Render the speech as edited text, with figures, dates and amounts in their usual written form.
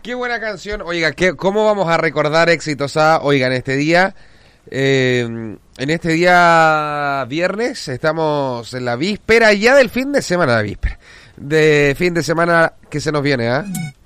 Qué buena canción. Oiga, ¿cómo vamos a recordar éxitos oiga, en este día? En este día viernes estamos en la víspera ya del fin de semana, de fin de semana que se nos viene,